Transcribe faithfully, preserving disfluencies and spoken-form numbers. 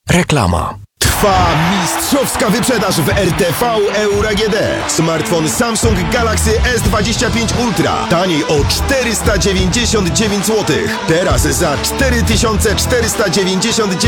Reklama. Trwa mistrzowska wyprzedaż w R T V Euro A G D. Smartfon Samsung Galaxy S dwadzieścia pięć Ultra. Taniej o czterysta dziewięćdziesiąt dziewięć złotych. Teraz za cztery tysiące czterysta dziewięćdziesiąt dziewięć